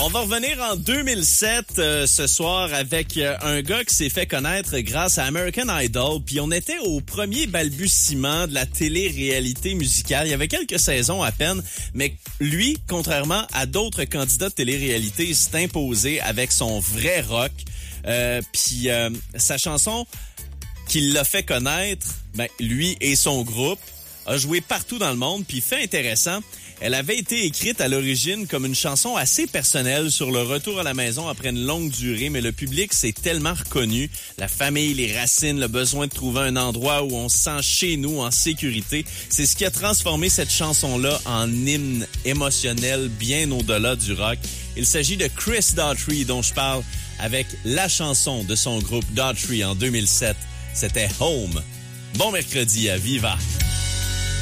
On va revenir en 2007 ce soir avec un gars qui s'est fait connaître grâce à American Idol. Puis on était au premier balbutiement de la télé-réalité musicale. Il y avait quelques saisons à peine, mais lui, contrairement à d'autres candidats de télé-réalité, il s'est imposé avec son vrai rock. Puis sa chanson qui l'a fait connaître, lui et son groupe, a joué partout dans le monde. Puis fait intéressant, elle avait été écrite à l'origine comme une chanson assez personnelle sur le retour à la maison après une longue durée, mais le public s'est tellement reconnu. La famille, les racines, le besoin de trouver un endroit où on se sent chez nous, en sécurité. C'est ce qui a transformé cette chanson-là en hymne émotionnel bien au-delà du rock. Il s'agit de Chris Daughtry dont je parle avec la chanson de son groupe Daughtry en 2007. C'était Home. Bon mercredi à Viva!